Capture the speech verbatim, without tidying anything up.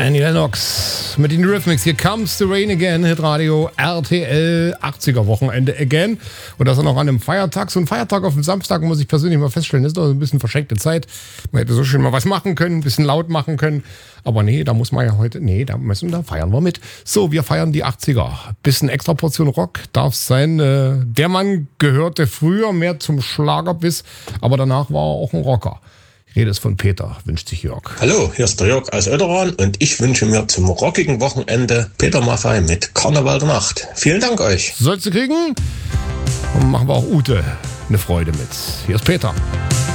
Annie Lennox mit den Rhythmics. Here comes the rain again. Hitradio R T L achtziger Wochenende again. Und das auch noch an einem Feiertag. So ein Feiertag auf dem Samstag, muss ich persönlich mal feststellen, ist doch ein bisschen verschenkte Zeit. Man hätte so schön mal was machen können, ein bisschen laut machen können. Aber nee, da muss man ja heute, nee, da müssen, da feiern wir mit. So, wir feiern die achtziger. Bisschen extra Portion Rock darf es sein. Äh, der Mann gehörte früher mehr zum Schlagerbiss, aber danach war er auch ein Rocker. Ich rede es von Peter, wünscht sich Jörg. Hallo, hier ist der Jörg aus Oederan und ich wünsche mir zum rockigen Wochenende Peter Maffay mit Karneval der Nacht. Vielen Dank euch. Sollst du kriegen? Und machen wir auch Ute eine Freude mit. Hier ist Peter.